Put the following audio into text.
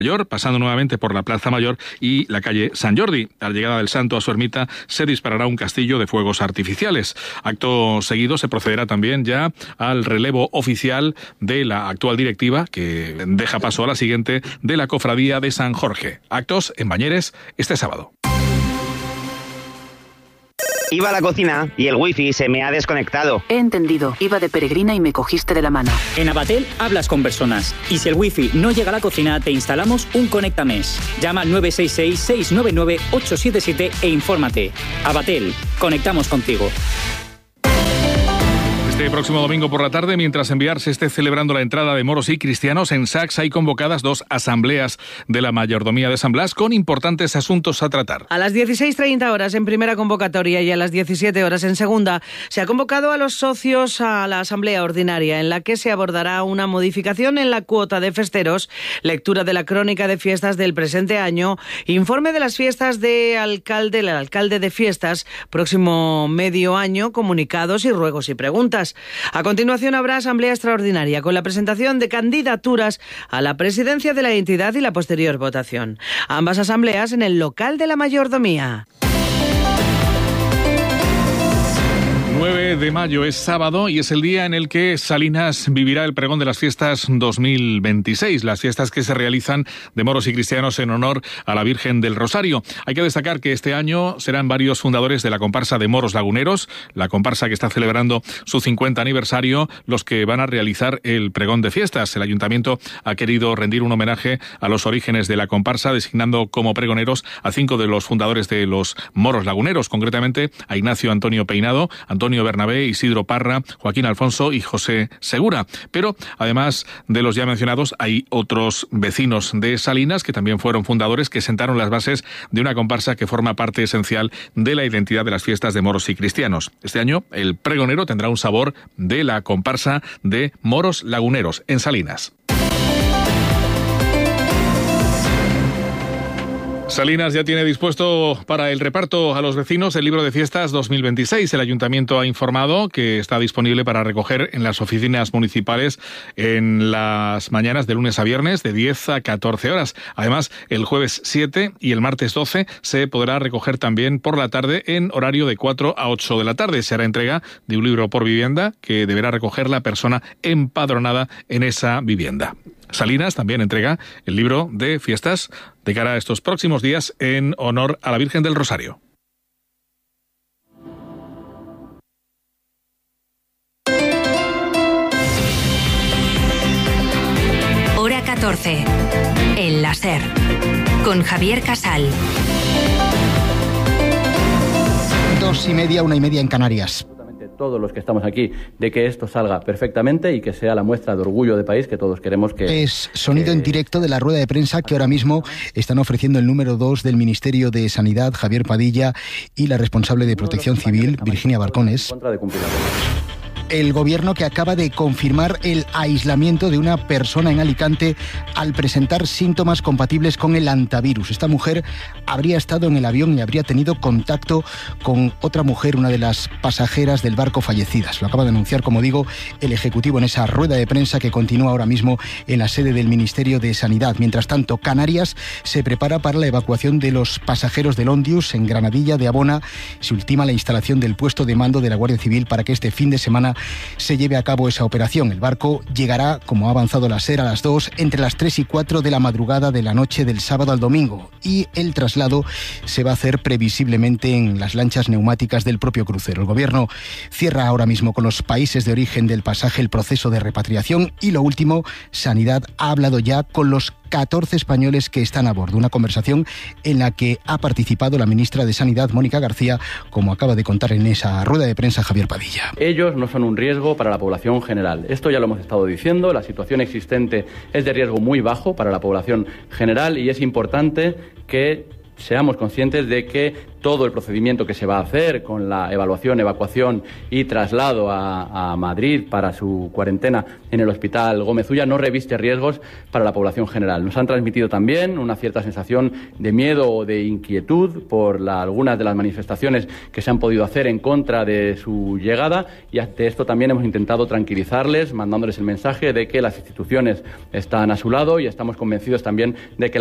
Mayor, pasando nuevamente por la Plaza Mayor y la calle San Jordi. A la llegada del santo a su ermita se disparará un castillo de fuegos artificiales. Acto seguido se procederá también ya al relevo oficial de la actual directiva, que deja paso a la siguiente, de la Cofradía de San Jorge. Actos en Bañeres este sábado. Iba a la cocina y el wifi se me ha desconectado. He entendido. Iba de peregrina y me cogiste de la mano. En Abatel hablas con personas. Y si el wifi no llega a la cocina, te instalamos un Conectames. Llama al 966-699-877 e infórmate. Abatel, conectamos contigo. Este próximo domingo por la tarde, mientras en Biar se esté celebrando la entrada de moros y cristianos, en Sax hay convocadas 2 asambleas de la Mayordomía de San Blas con importantes asuntos a tratar. A las 16:30 horas en primera convocatoria y a las 17 horas en segunda se ha convocado a los socios a la asamblea ordinaria, en la que se abordará una modificación en la cuota de festeros, lectura de la crónica de fiestas del presente año, informe de las fiestas del alcalde de fiestas, próximo medio año, comunicados y ruegos y preguntas. A continuación habrá asamblea extraordinaria con la presentación de candidaturas a la presidencia de la entidad y la posterior votación. Ambas asambleas en el local de la Mayordomía. 9 de mayo es sábado y es el día en el que Salinas vivirá el pregón de las fiestas 2026, las fiestas que se realizan de moros y cristianos en honor a la Virgen del Rosario. Hay que destacar que este año serán varios fundadores de la comparsa de moros laguneros, la comparsa que está celebrando su 50 aniversario, los que van a realizar el pregón de fiestas. El ayuntamiento ha querido rendir un homenaje a los orígenes de la comparsa, designando como pregoneros a 5 de los fundadores de los moros laguneros, concretamente a Ignacio Antonio Peinado, Antonio Bernabé, Isidro Parra, Joaquín Alfonso y José Segura. Pero además de los ya mencionados, hay otros vecinos de Salinas que también fueron fundadores, que sentaron las bases de una comparsa que forma parte esencial de la identidad de las fiestas de moros y cristianos. Este año el pregonero tendrá un sabor de la comparsa de moros laguneros en Salinas. Salinas ya tiene dispuesto para el reparto a los vecinos el libro de fiestas 2026. El ayuntamiento ha informado que está disponible para recoger en las oficinas municipales en las mañanas de lunes a viernes de 10 a 14 horas. Además, el jueves 7 y el martes 12 se podrá recoger también por la tarde en horario de 4 a 8 de la tarde. Se hará entrega de un libro por vivienda que deberá recoger la persona empadronada en esa vivienda. Salinas también entrega el libro de fiestas de cara a estos próximos días en honor a la Virgen del Rosario. Hora 14. El láser. Con Javier Casal. 2:30, 1:30 en Canarias. Todos los que estamos aquí, de que esto salga perfectamente y que sea la muestra de orgullo de país que todos queremos que... Es sonido en directo de la rueda de prensa que ahora mismo están ofreciendo el número 2 del Ministerio de Sanidad, Javier Padilla, y la responsable de Protección Civil, Virginia Barcones. El gobierno que acaba de confirmar el aislamiento de una persona en Alicante al presentar síntomas compatibles con el hantavirus. Esta mujer habría estado en el avión y habría tenido contacto con otra mujer, una de las pasajeras del barco fallecidas. Lo acaba de anunciar, como digo, el Ejecutivo en esa rueda de prensa que continúa ahora mismo en la sede del Ministerio de Sanidad. Mientras tanto, Canarias se prepara para la evacuación de los pasajeros del Ondius. En Granadilla de Abona se ultima la instalación del puesto de mando de la Guardia Civil para que este fin de semana se lleve a cabo esa operación. El barco llegará, como ha avanzado la SER, a las 2, entre las 3 y 4 de la madrugada de la noche del sábado al domingo, y el traslado se va a hacer previsiblemente en las lanchas neumáticas del propio crucero. El gobierno cierra ahora mismo con los países de origen del pasaje el proceso de repatriación, y lo último, Sanidad ha hablado ya con los 14 españoles que están a bordo. Una conversación en la que ha participado la ministra de Sanidad, Mónica García, como acaba de contar en esa rueda de prensa Javier Padilla. Ellos no son un riesgo para la población general. Esto ya lo hemos estado diciendo. La situación existente es de riesgo muy bajo para la población general y es importante que seamos conscientes de que todo el procedimiento que se va a hacer con la evaluación, evacuación y traslado a Madrid para su cuarentena en el Hospital Gómez Ulla no reviste riesgos para la población general. Nos han transmitido también una cierta sensación de miedo o de inquietud por algunas de las manifestaciones que se han podido hacer en contra de su llegada, y ante esto también hemos intentado tranquilizarles, mandándoles el mensaje de que las instituciones están a su lado, y estamos convencidos también de que